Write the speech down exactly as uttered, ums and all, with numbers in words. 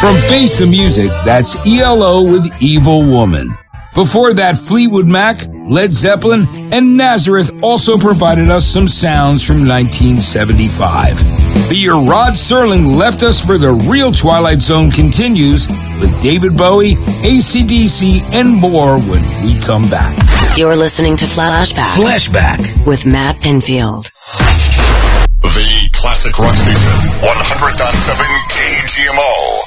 From Face the Music, that's E L O with Evil Woman. Before that, Fleetwood Mac, Led Zeppelin, and Nazareth also provided us some sounds from nineteen seventy-five. The year Rod Serling left us for the real Twilight Zone continues with David Bowie, A C D C, and more when we come back. You're listening to Flashback. Flashback. With Matt Pinfield. The Classic Rock Station, one hundred point seven K G M O.